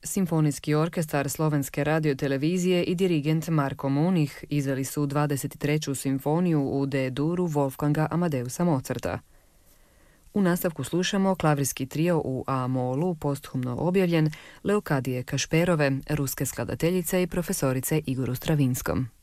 Simfonijski orkestar Slovenske radiotelevizije i dirigent Marko Munih izveli su 23. simfoniju u D-duru Wolfganga Amadeusa Mozarta. U nastavku slušamo klavrijski trio u A-molu, posthumno objavljen, Leokadije Kašperove, ruske skladateljice i profesorice Igoru Stravinskom.